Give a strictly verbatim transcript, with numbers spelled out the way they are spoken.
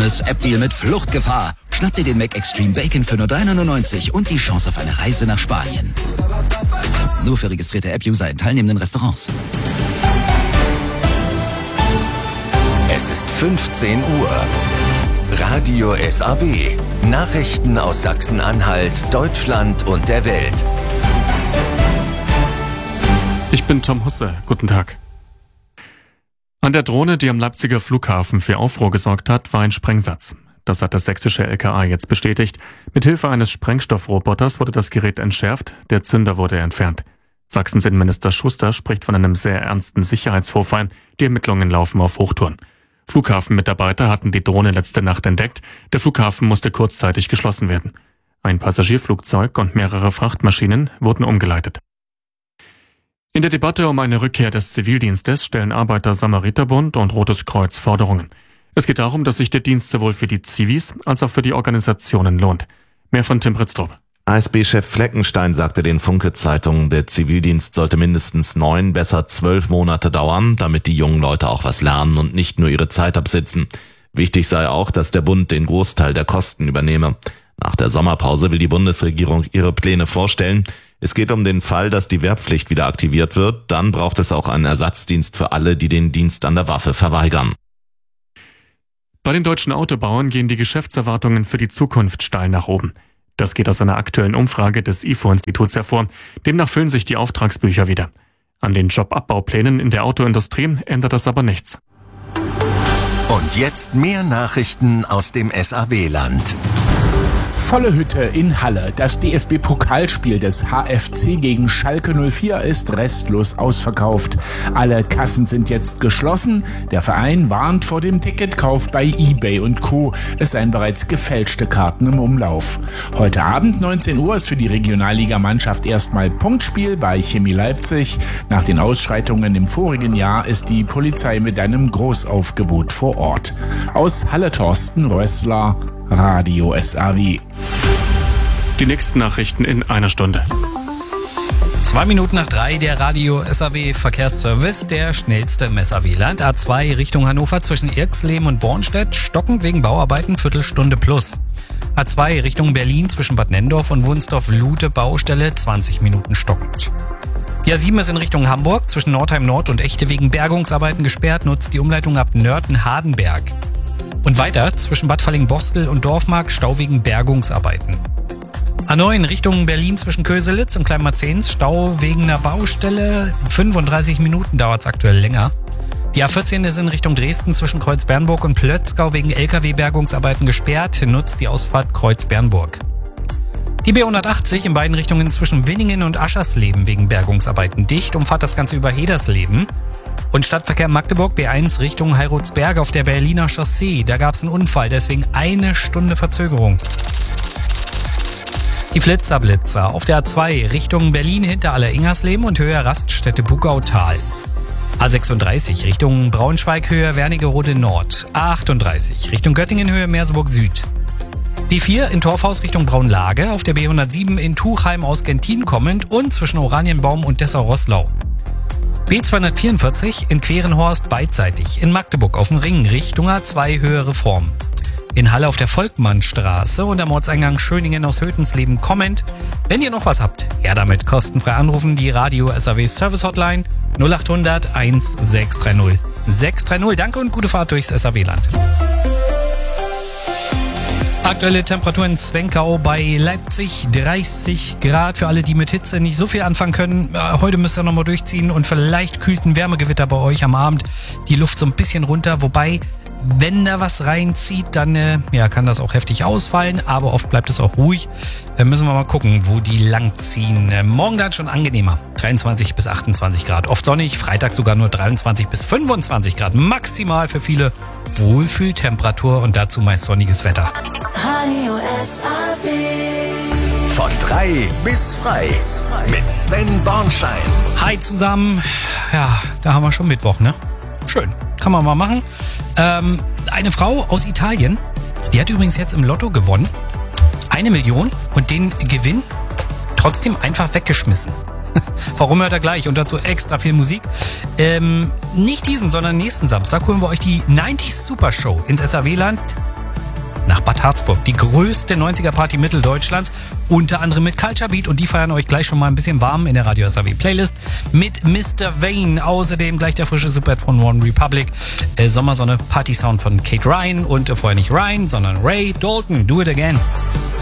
McDonald's App-Deal mit Fluchtgefahr. Schnapp dir den Mac Extreme Bacon für nur drei neunundneunzig und die Chance auf eine Reise nach Spanien. Nur für registrierte App-User in teilnehmenden Restaurants. Es ist fünfzehn Uhr. Radio S A W. Nachrichten aus Sachsen-Anhalt, Deutschland und der Welt. Ich bin Tom Husse. Guten Tag. An der Drohne, die am Leipziger Flughafen für Aufruhr gesorgt hat, war ein Sprengsatz. Das hat das sächsische L K A jetzt bestätigt. Mithilfe eines Sprengstoffroboters wurde das Gerät entschärft, der Zünder wurde entfernt. Sachsens Innenminister Schuster spricht von einem sehr ernsten Sicherheitsvorfall. Die Ermittlungen laufen auf Hochtouren. Flughafenmitarbeiter hatten die Drohne letzte Nacht entdeckt. Der Flughafen musste kurzzeitig geschlossen werden. Ein Passagierflugzeug und mehrere Frachtmaschinen wurden umgeleitet. In der Debatte um eine Rückkehr des Zivildienstes stellen Arbeiter-Samariter-Bund und Rotes Kreuz Forderungen. Es geht darum, dass sich der Dienst sowohl für die Zivis als auch für die Organisationen lohnt. Mehr von Tim Pritztrup. A S B-Chef Fleckenstein sagte den Funke-Zeitungen, der Zivildienst sollte mindestens neun, besser zwölf Monate dauern, damit die jungen Leute auch was lernen und nicht nur ihre Zeit absitzen. Wichtig sei auch, dass der Bund den Großteil der Kosten übernehme. Nach der Sommerpause will die Bundesregierung ihre Pläne vorstellen. Es geht um den Fall, dass die Wehrpflicht wieder aktiviert wird. Dann braucht es auch einen Ersatzdienst für alle, die den Dienst an der Waffe verweigern. Bei den deutschen Autobauern gehen die Geschäftserwartungen für die Zukunft steil nach oben. Das geht aus einer aktuellen Umfrage des I F O-Instituts hervor. Demnach füllen sich die Auftragsbücher wieder. An den Jobabbauplänen in der Autoindustrie ändert das aber nichts. Und jetzt mehr Nachrichten aus dem S A W-Land. Volle Hütte in Halle. Das D F B-Pokalspiel des H F C gegen Schalke null vier ist restlos ausverkauft. Alle Kassen sind jetzt geschlossen. Der Verein warnt vor dem Ticketkauf bei eBay und Co. Es seien bereits gefälschte Karten im Umlauf. Heute Abend neunzehn Uhr ist für die Regionalligamannschaft erstmal Punktspiel bei Chemie Leipzig. Nach den Ausschreitungen im vorigen Jahr ist die Polizei mit einem Großaufgebot vor Ort. Aus Halle Thorsten Rössler, Radio S A W. Die nächsten Nachrichten in einer Stunde. Zwei Minuten nach drei, der Radio S A W Verkehrsservice, der schnellste im S A W-Land. A zwei Richtung Hannover zwischen Irxleben und Bornstedt, stockend wegen Bauarbeiten, Viertelstunde plus. A zwei Richtung Berlin zwischen Bad Nenndorf und Wunsdorf-Lute, Baustelle, zwanzig Minuten stockend. Die A sieben ist in Richtung Hamburg zwischen Nordheim Nord und Echte wegen Bergungsarbeiten gesperrt, nutzt die Umleitung ab Nörten-Hardenberg. Und weiter zwischen Bad Falling-Bostel und Dorfmark, Stau wegen Bergungsarbeiten. A neun Richtung Berlin zwischen Köselitz und Kleinmarzens, Stau wegen einer Baustelle. fünfunddreißig Minuten dauert es aktuell länger. Die A vierzehn ist in Richtung Dresden zwischen Kreuz-Bernburg und Plötzgau wegen L K W-Bergungsarbeiten gesperrt, nutzt die Ausfahrt Kreuz-Bernburg. Die B hundertachtzig in beiden Richtungen zwischen Winningen und Aschersleben wegen Bergungsarbeiten dicht, umfahrt das Ganze über Hedersleben. Und Stadtverkehr Magdeburg B eins Richtung Heirotsberg auf der Berliner Chaussee. Da gab es einen Unfall, deswegen eine Stunde Verzögerung. Die Flitzerblitzer auf der A zwei Richtung Berlin hinter Aller-Ingersleben und Höhe Raststätte Bugautal. A sechsunddreißig Richtung Braunschweig Höhe Wernigerode Nord. A achtunddreißig Richtung Göttingen Höhe Merseburg Süd. B vier in Torfhaus Richtung Braunlage, auf der B hundertsieben in Tuchheim aus Gentin kommend und zwischen Oranienbaum und Dessau-Roßlau. B zweihundertvierundvierzig in Querenhorst beidseitig, in Magdeburg auf dem Ring Richtung A zwei Höhe Reform. In Halle auf der Volkmannstraße und am Ortseingang Schöningen aus Hötensleben kommend. Wenn ihr noch was habt, her damit, kostenfrei anrufen, die Radio S A W Service Hotline null acht hundert eins sechs drei null sechs drei null. Danke und gute Fahrt durchs S A W-Land. Aktuelle Temperatur in Zwenkau bei Leipzig dreißig Grad. Für alle, die mit Hitze nicht so viel anfangen können, heute müsst ihr nochmal durchziehen und vielleicht kühlt ein Wärmegewitter bei euch am Abend die Luft so ein bisschen runter. Wobei, wenn da was reinzieht, dann äh, ja, kann das auch heftig ausfallen, aber oft bleibt es auch ruhig. Dann müssen wir mal gucken, wo die langziehen. Äh, morgen dann schon angenehmer. dreiundzwanzig bis achtundzwanzig Grad. Oft sonnig, Freitag sogar nur dreiundzwanzig bis fünfundzwanzig Grad. Maximal für viele Wohlfühltemperatur und dazu meist sonniges Wetter. Radio S A W. Von drei bis frei mit Sven Bornschein. Hi zusammen. Ja, da haben wir schon Mittwoch, ne? Schön. Kann man mal machen. Ähm, eine Frau aus Italien, die hat übrigens jetzt im Lotto gewonnen. Eine Million und den Gewinn trotzdem einfach weggeschmissen. Warum, hört er gleich und dazu extra viel Musik. Ähm, nicht diesen, sondern nächsten Samstag holen wir euch die neunzig Super Show ins S A W-Land. nach Bad Harzburg. Die größte neunziger-Party Mitteldeutschlands, unter anderem mit Culture Beat. Und die feiern euch gleich schon mal ein bisschen warm in der Radio S A W Playlist mit Mister Vane. Außerdem gleich der frische Superhit von One Republic. Äh, Sommersonne, Party-Sound von Kate Ryan und äh, vorher nicht Ryan, sondern Ray Dalton. Do it again.